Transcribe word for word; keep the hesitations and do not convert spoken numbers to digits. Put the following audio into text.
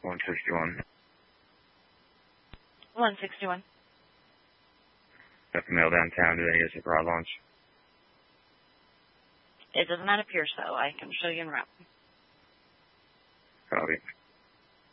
one sixty-one. one sixty-one. Got the mail downtown today. Is it for our lunch? It does not appear so. I can show you en route. Copy.